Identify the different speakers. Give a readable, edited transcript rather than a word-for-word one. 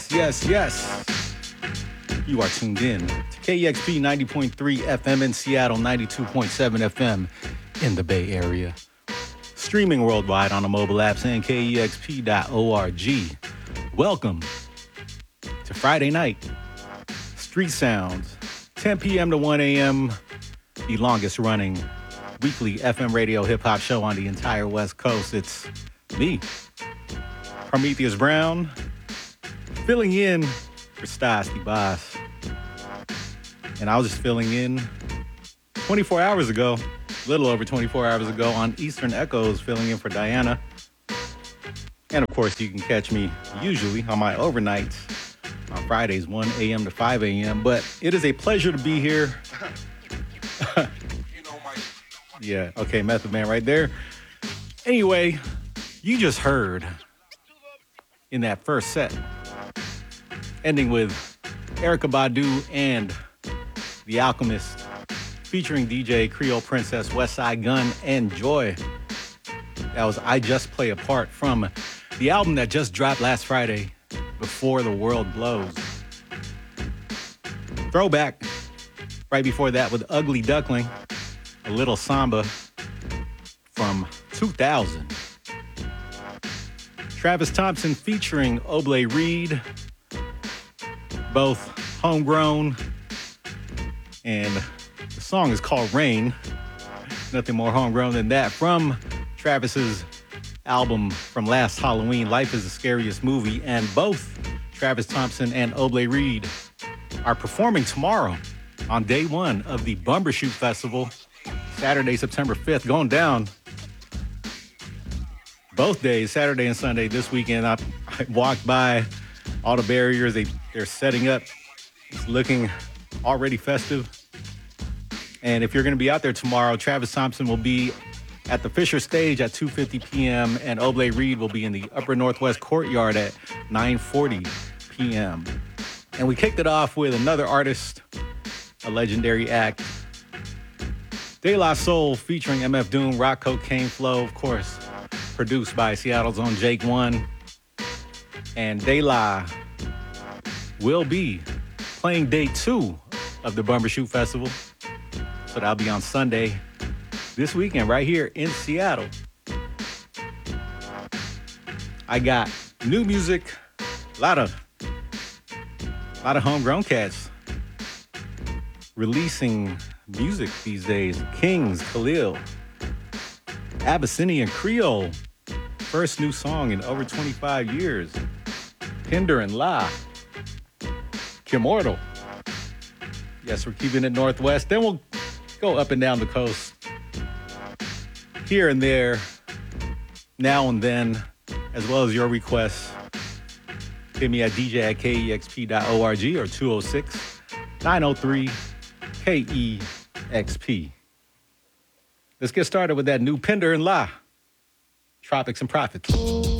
Speaker 1: Yes. You are tuned in to KEXP 90.3 FM in Seattle, 92.7 FM in the Bay Area. Streaming worldwide on the mobile apps and KEXP.org. Welcome to Friday night. Street Sounds, 10 p.m. to 1 a.m., the longest running weekly FM radio hip-hop show on the entire West Coast. It's me, Prometheus Brown, filling in for Stas the Boss. And I was just filling in 24 hours ago, a little over 24 hours ago, on Eastern Echoes, filling in for Diana. And of course, you can catch me usually on my overnights on Fridays, 1 a.m. to 5 a.m. But it is a pleasure to be here. Yeah, okay, Method Man right there. Anyway, you just heard in that first set, ending with Erykah Badu and The Alchemist, featuring DJ Creole Princess, Westside Gunn, and Joy. That was I Just Play a Part from the album that just dropped last Friday, Before the World Blows. Throwback right before that with Ugly Duckling, A Little Samba from 2000. Travis Thompson featuring Oblé Reed, both homegrown, and the song is called Rain. Nothing more homegrown than that. From Travis's album from last Halloween, Life is the Scariest Movie, and both Travis Thompson and Oblé Reed are performing tomorrow on day one of the Bumbershoot Festival, Saturday, September 5th, going down both days, Saturday and Sunday this weekend. I walked by all the barriers they're setting up. It's looking already festive. And if you're going to be out there tomorrow, Travis Thompson will be at the Fisher Stage at 2:50 p.m. and Oblé Reed will be in the Upper Northwest Courtyard at 9:40 p.m. And we kicked it off with another artist, a legendary act, De La Soul featuring MF Doom, Rock Cocaine Flow, of course, produced by Seattle's own Jake One. And De La will be playing day 2 of the Bumbershoot Festival. So that'll be on Sunday this weekend right here in Seattle. I got new music, a lot of homegrown cats releasing music these days. Kings, Khalil, Abyssinian Creole, first new song in over 25 years. Pinder and La, Kimortal. Yes, we're keeping it Northwest. Then we'll go up and down the coast, here and there, now and then, as well as your requests. Hit me at dj@kexp.org or 206-903-KEXP. Let's get started with that new Pinder and La, Tropics and Prophets.